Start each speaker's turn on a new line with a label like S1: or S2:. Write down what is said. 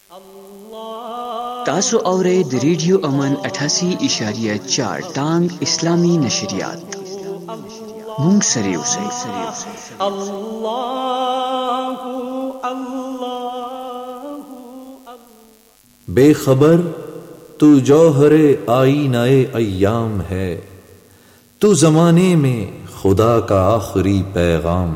S1: तासु औरेद रेडियो अमन 88.4 टांग इस्लामी नशरियात मूंग सरे उसे
S2: बेखबर तू जौहरे आईनाए अय्याम है, तू जमाने में खुदा का आखिरी पैगाम